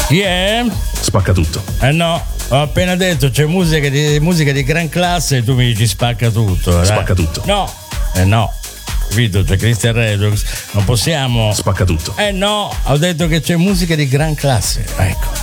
Chi è? Spacca tutto. No, ho appena detto c'è musica di gran classe e tu mi dici spacca tutto. Spacca tutto. No, no. Capito? C'è Christian Redux, non possiamo. Spacca tutto. No, ho detto che c'è musica di gran classe. Ecco.